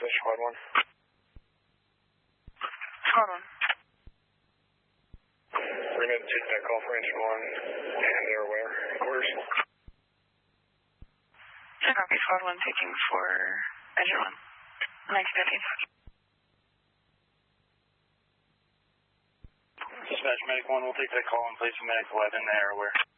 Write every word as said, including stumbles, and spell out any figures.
Access Squad one. Squad one. We're going to take that call for engine one, and they're aware. Quarters. So copy, Squad one taking for engine one. nineteen fifteen. Dispatch Medic one, we'll take that call and place a Medic eleven there. Where?